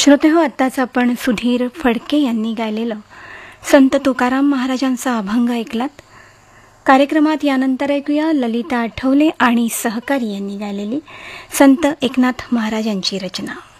श्रोते हो, आत्ताच आपण सुधीर फडके यांनी गायलेलं संत तुकाराम महाराजांचा अभंग ऐकलात. कार्यक्रमात यानंतर ऐकूया ललिता आठवले आणि सहकारी यांनी गायलेली संत एकनाथ महाराजांची रचना.